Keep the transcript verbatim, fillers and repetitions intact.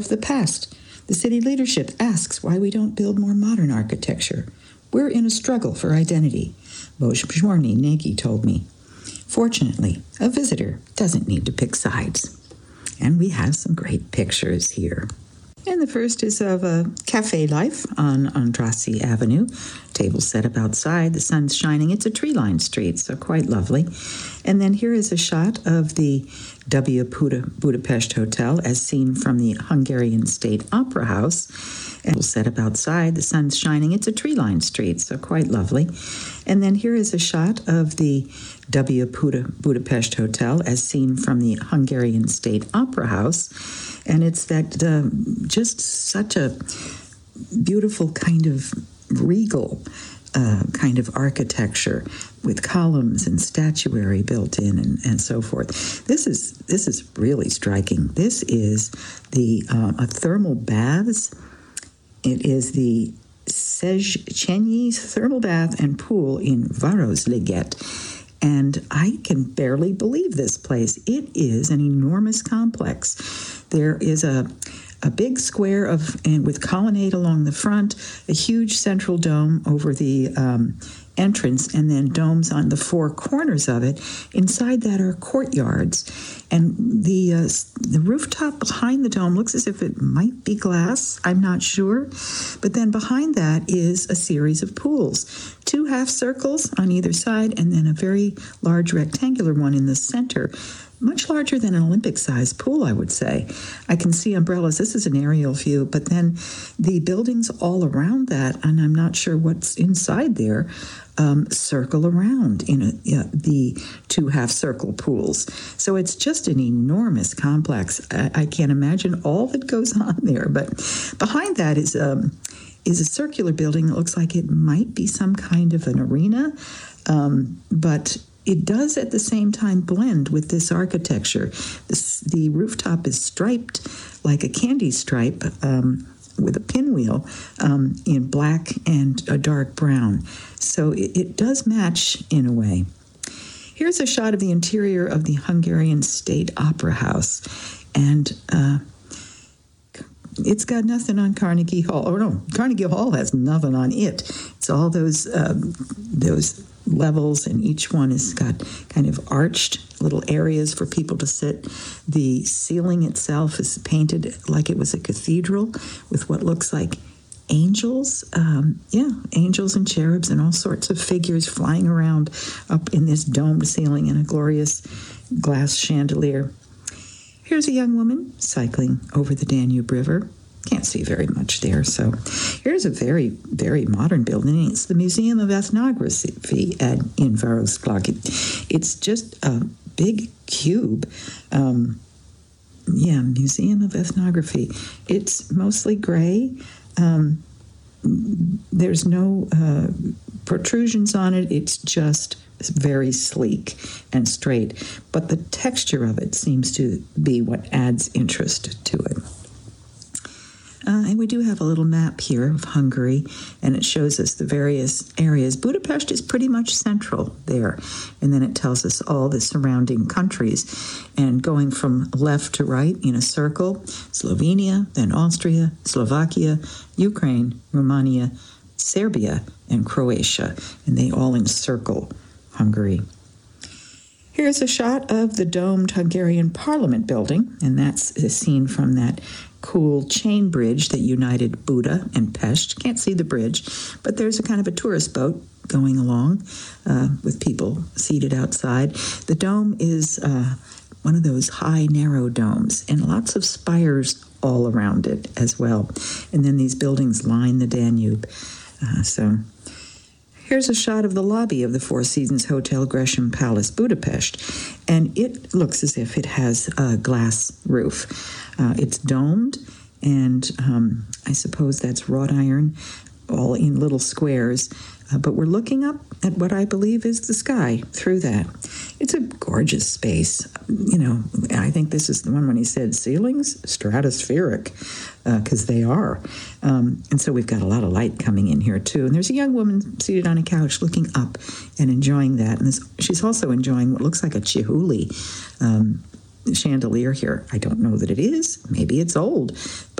the past. The city leadership asks why we don't build more modern architecture. We're in a struggle for identity, Bozhorny Nagy told me. Fortunately, a visitor doesn't need to pick sides. And we have some great pictures here. And the first is of a cafe life on Andrassy Avenue. Table set up outside, the sun's shining. It's a tree-lined street, so quite lovely. And then here is a shot of the W. Budapest Hotel as seen from the Hungarian State Opera House. And set up outside, the sun's shining. It's a tree-lined street, so quite lovely. And then here is a shot of the W. Budapest Hotel as seen from the Hungarian State Opera House. And it's that uh, just such a beautiful kind of regal uh, kind of architecture with columns and statuary built in and, and so forth. This is this is really striking. This is the uh, a thermal baths. It is the Széchenyi thermal bath and pool in Városliget. And I can barely believe this place. It is an enormous complex. There is a a big square of and with colonnade along the front, a huge central dome over the um, entrance, and then domes on the four corners of it. Inside that are courtyards, and the uh, the rooftop behind the dome looks as if it might be glass. I'm not sure, but then behind that is a series of pools, two half circles on either side, and then a very large rectangular one in the center. Much larger than an Olympic-sized pool, I would say. I can see umbrellas. This is an aerial view, but then the buildings all around that, and I'm not sure what's inside there, um, circle around in a, yeah, the two half-circle pools. So it's just an enormous complex. I, I can't imagine all that goes on there, but behind that is um, is a circular building. It looks like it might be some kind of an arena, um, but it does at the same time blend with this architecture. This, the rooftop is striped like a candy stripe um, with a pinwheel um, in black and a dark brown. So it, it does match in a way. Here's a shot of the interior of the Hungarian State Opera House. And uh, it's got nothing on Carnegie Hall. Oh, no, Carnegie Hall has nothing on it. It's all those um, those levels, and each one has got kind of arched little areas for people to sit. The ceiling itself is painted like it was a cathedral with what looks like angels. Um, yeah, angels and cherubs and all sorts of figures flying around up in this domed ceiling in a glorious glass chandelier. Here's a young woman cycling over the Danube River. Can't see very much there. So here's a very, very modern building. It's the Museum of Ethnography at, in Városliget. It's just a big cube. Um, yeah, Museum of Ethnography. It's mostly gray. Um, there's no uh, protrusions on it. It's just very sleek and straight. But the texture of it seems to be what adds interest to it. Uh, and we do have a little map here of Hungary, and it shows us the various areas. Budapest is pretty much central there, and then it tells us all the surrounding countries. And going from left to right in a circle, Slovenia, then Austria, Slovakia, Ukraine, Romania, Serbia, and Croatia, and they all encircle Hungary. Here's a shot of the domed Hungarian Parliament building, and that's a scene from that cool chain bridge that united Buda and Pest. Can't see the bridge, but there's a kind of a tourist boat going along uh, with people seated outside. The dome is uh, one of those high, narrow domes, and lots of spires all around it as well. And then these buildings line the Danube. Uh, so here's a shot of the lobby of the Four Seasons Hotel Gresham Palace, Budapest, and it looks as if it has a glass roof. Uh, it's domed, and um, I suppose that's wrought iron, all in little squares. Uh, but we're looking up at what I believe is the sky through that. It's a gorgeous space. You know, I think this is the one when he said ceilings, stratospheric, because uh, they are. Um, and so we've got a lot of light coming in here, too. And there's a young woman seated on a couch looking up and enjoying that. And this, she's also enjoying what looks like a chihuly. Um, chandelier here. I don't know that it is. Maybe it's old.